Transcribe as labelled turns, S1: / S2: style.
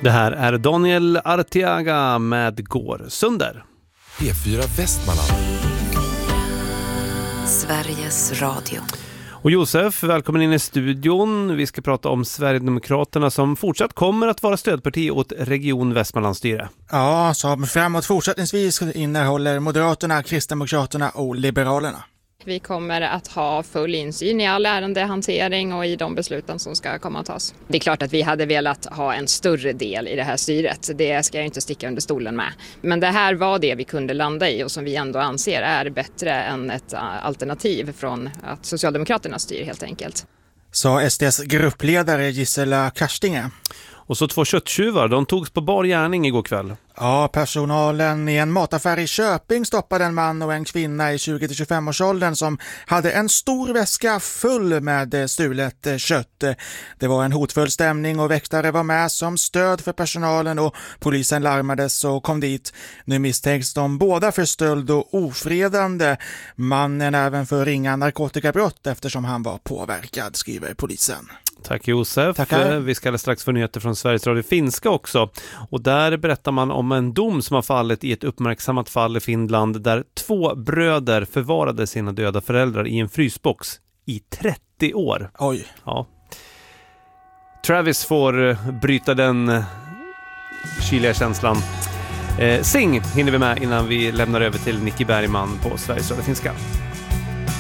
S1: Det här är Daniel Arteaga med Går sönder.
S2: P4 Västmanland.
S3: Sveriges Radio.
S1: Och Josef, välkommen in i studion. Vi ska prata om Sverigedemokraterna som fortsatt kommer att vara stödparti åt Region Västmanlands styre.
S4: Ja, som framåt fortsättningsvis innehåller Moderaterna, Kristdemokraterna och Liberalerna.
S5: Vi kommer att ha full insyn i all ärendehantering och i de besluten som ska komma att tas. Det är klart att vi hade velat ha en större del i det här styret. Det ska jag inte sticka under stolen med. Men det här var det vi kunde landa i och som vi ändå anser är bättre än ett alternativ från att Socialdemokraterna styr helt enkelt.
S4: Sa SDs gruppledare Gisela Karstinge.
S1: Och så 2 köttjuvar, de togs på bar gärning igår kväll.
S4: Ja, personalen i en mataffär i Köping stoppade en man och en kvinna i 20-25-årsåldern som hade en stor väska full med stulet kött. Det var en hotfull stämning och väktare var med som stöd för personalen och polisen larmades och kom dit. Nu misstänks de båda för stöld och ofredande. Mannen även för ringa narkotikabrott eftersom han var påverkad, skriver polisen.
S1: Tack Josef.
S4: Tackar.
S1: Vi ska strax få nyheter från Sveriges Radio Finska också. Och där berättar man om en dom som har fallit i ett uppmärksammat fall i Finland där 2 bröder förvarade sina döda föräldrar i en frysbox i 30 år.
S4: Oj.
S1: Ja. Travis får bryta den kyliga känslan. Sing hinner vi med innan vi lämnar över till Nicky Bergman på Sveriges Radio Finska.